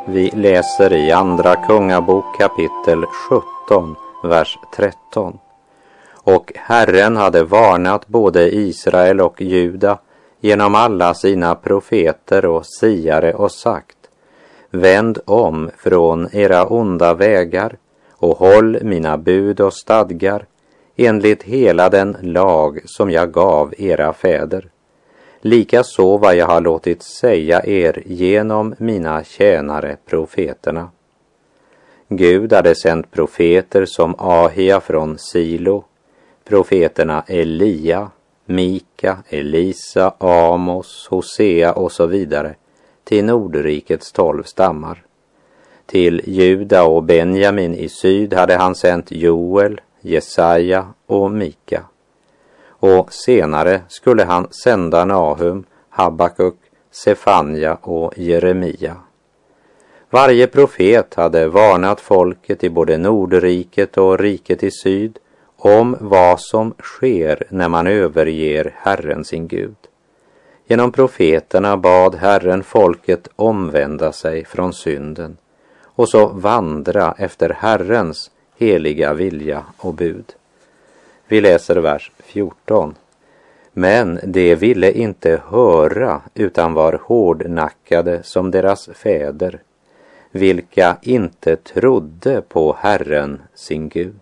Vi läser i Andra Kungabok kapitel 17, vers 13. Och Herren hade varnat både Israel och Juda genom alla sina profeter och siare och sagt: vänd om från era onda vägar och håll mina bud och stadgar enligt hela den lag som jag gav era fäder. Likaså vad jag har låtit säga er genom mina tjänare profeterna. Gud hade sänt profeter som Ahia från Silo, profeterna Elia, Mika, Elisa, Amos, Hosea och så vidare till Nordrikets 12 stammar. Till Juda och Benjamin i syd hade han sänt Joel, Jesaja och Mika. Och senare skulle han sända Nahum, Habakuk, Sefanja och Jeremia. Varje profet hade varnat folket i både Nordriket och riket i syd om vad som sker när man överger Herren sin Gud. Genom profeterna bad Herren folket omvända sig från synden och så vandra efter Herrens heliga vilja och bud. Vi läser vers 14. Men de ville inte höra utan var hårdnackade som deras fäder, vilka inte trodde på Herren sin Gud.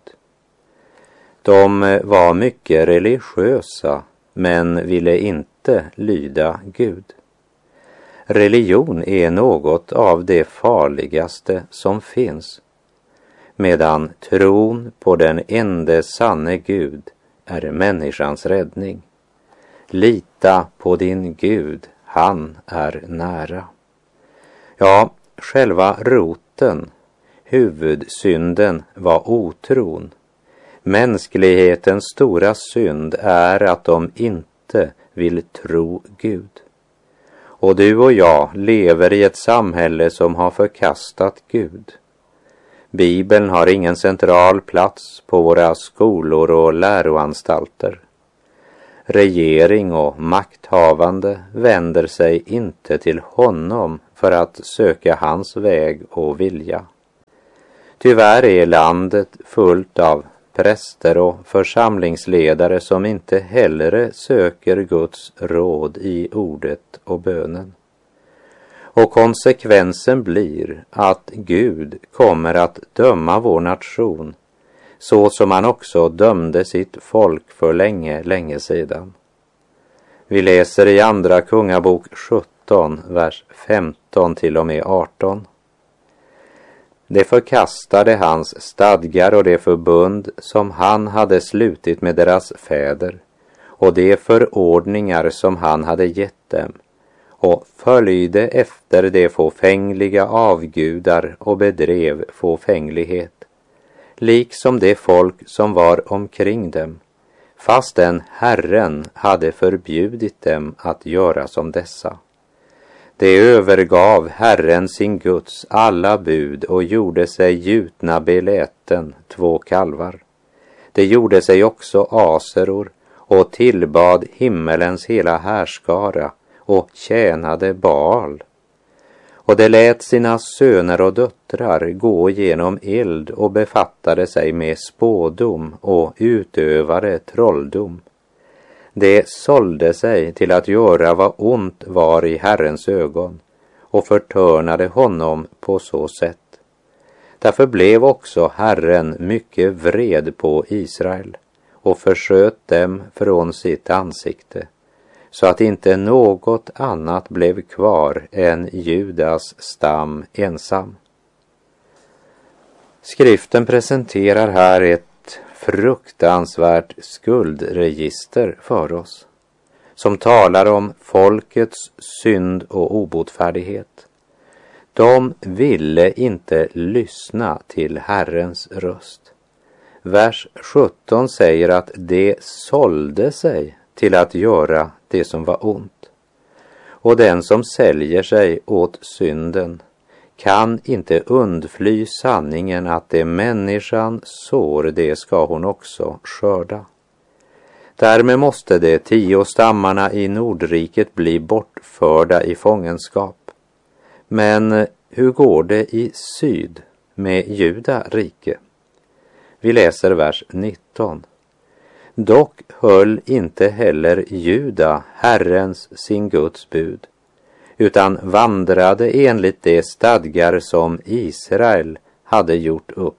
De var mycket religiösa men ville inte lyda Gud. Religion är något av det farligaste som finns, medan tron på den ende sanne Gud är människans räddning. Lita på din Gud, han är nära. Ja, själva roten, huvudsynden var otron. Mänsklighetens stora synd är att de inte vill tro Gud. Och du och jag lever i ett samhälle som har förkastat Gud. Bibeln har ingen central plats på våra skolor och läroanstalter. Regering och makthavande vänder sig inte till honom för att söka hans väg och vilja. Tyvärr är landet fullt av präster och församlingsledare som inte hellre söker Guds råd i ordet och bönen. Och konsekvensen blir att Gud kommer att döma vår nation så som han också dömde sitt folk för länge sedan. Vi läser i Andra Kungabok 17, vers 15 till och med 18. De förkastade hans stadgar och det förbund som han hade slutit med deras fäder och de förordningar som han hade gett dem, och följde efter de fåfängliga avgudar och bedrev fåfänglighet, liksom det folk som var omkring dem, fastän Herren hade förbjudit dem att göra som dessa. De övergav Herren sin Guds alla bud och gjorde sig gjutna beläten 2 kalvar. De gjorde sig också aseror och tillbad himmelens hela härskara och tjänade Baal. Och de lät sina söner och döttrar gå genom eld och befattade sig med spådom och utövade trolldom. De sålde sig till att göra vad ont var i Herrens ögon och förtörnade honom på så sätt. Därför blev också Herren mycket vred på Israel och försköt dem från sitt ansikte, så att inte något annat blev kvar än Judas stam ensam. Skriften presenterar här ett fruktansvärt skuldregister för oss, som talar om folkets synd och obotfärdighet. De ville inte lyssna till Herrens röst. Vers 17 säger att de sålde sig till att göra det som var ont. Och den som säljer sig åt synden kan inte undfly sanningen att det människan sår, det ska hon också skörda. Därmed måste de 10 stammarna i Nordriket bli bortförda i fångenskap. Men hur går det i syd med Juda rike? Vi läser vers 19. Dock höll inte heller Juda Herrens sin Guds bud, utan vandrade enligt de stadgar som Israel hade gjort upp.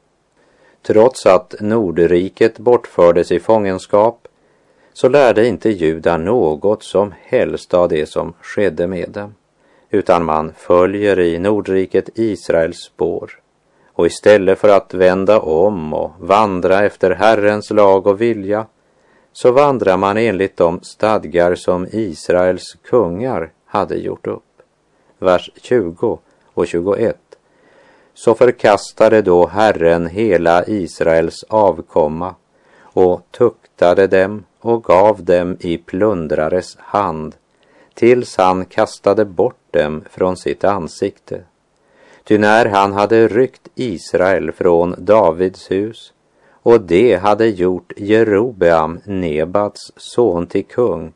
Trots att Nordriket bortfördes i fångenskap, så lärde inte Juda något som helst av det som skedde med dem, utan man följer i Nordriket Israels spår. Och istället för att vända om och vandra efter Herrens lag och vilja, så vandrar man enligt de stadgar som Israels kungar hade gjort upp. Vers 20 och 21. Så förkastade då Herren hela Israels avkomma och tuktade dem och gav dem i plundrares hand, tills han kastade bort dem från sitt ansikte. Ty när han hade ryckt Israel från Davids hus, och det hade gjort Jerobeam, Nebats son, till kung,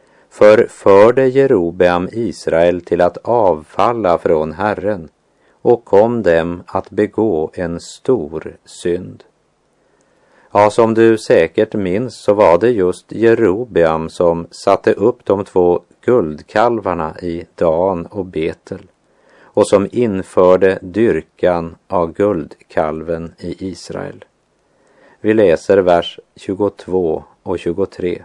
förde Jerobeam Israel att avfalla från Herren, och kom dem att begå en stor synd. Ja, som du säkert minns så var det just Jerobeam som satte upp de 2 guldkalvarna i Dan och Betel, och som införde dyrkan av guldkalven i Israel. Vi läser vers 22 och 23.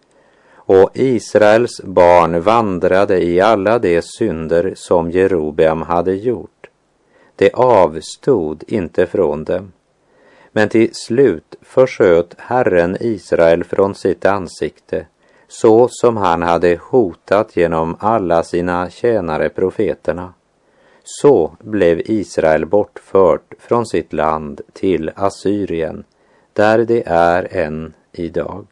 Och Israels barn vandrade i alla de synder som Jerobeam hade gjort. Det avstod inte från dem. Men till slut försköt Herren Israel från sitt ansikte, så som han hade hotat genom alla sina tjänare profeterna. Så blev Israel bortfört från sitt land till Assyrien, där det är än idag.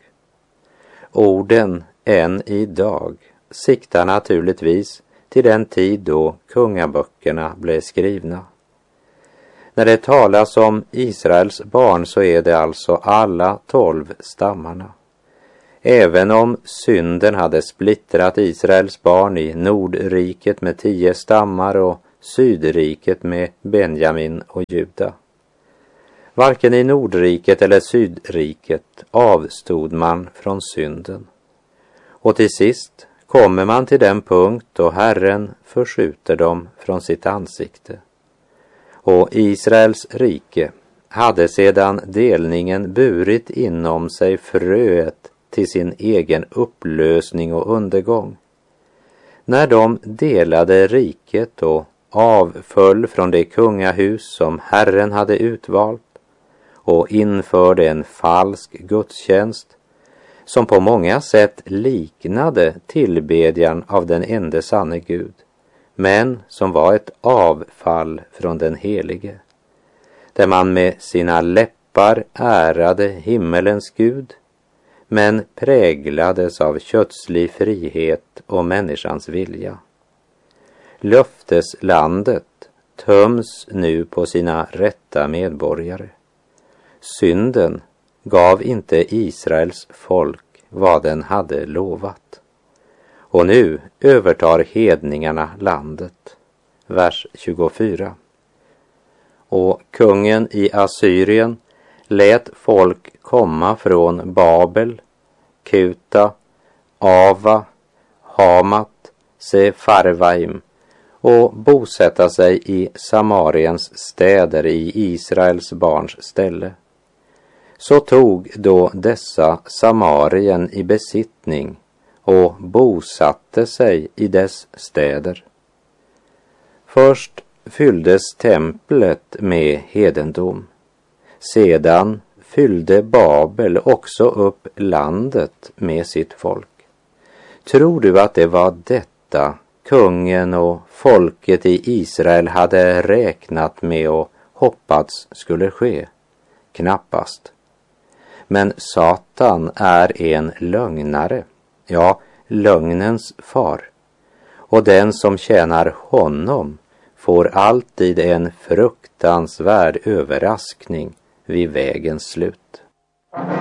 Orden än idag siktar naturligtvis till den tid då kungaböckerna blev skrivna. När det talas om Israels barn så är det alltså alla 12 stammarna. Även om synden hade splittrat Israels barn i Nordriket med 10 stammar och Sydriket med Benjamin och Juda. Varken i Nordriket eller Sydriket avstod man från synden. Och till sist kommer man till den punkt då Herren förskjuter dem från sitt ansikte. Och Israels rike hade sedan delningen burit inom sig fröet till sin egen upplösning och undergång. När de delade riket och avföll från det kungahus som Herren hade utvalt och införde en falsk gudstjänst som på många sätt liknade tillbedjan av den ende sanne Gud, men som var ett avfall från den helige, där man med sina läppar ärade himmelens Gud, men präglades av kötslig frihet och människans vilja. Löfteslandet töms nu på sina rätta medborgare. Synden gav inte Israels folk vad den hade lovat. Och nu övertar hedningarna landet. Vers 24. Och kungen i Assyrien lät folk komma från Babel, Kuta, Ava, Hamat, Sefarvaim och bosätta sig i Samariens städer i Israels barns ställe. Så tog då dessa Samarien i besittning och bosatte sig i dess städer. Först fylldes templet med hedendom. Sedan fyllde Babel också upp landet med sitt folk. Tror du att det var detta kungen och folket i Israel hade räknat med och hoppats skulle ske? Knappast. Men Satan är en lögnare, ja, lögnens far. Och den som tjänar honom får alltid en fruktansvärd överraskning vid vägens slut.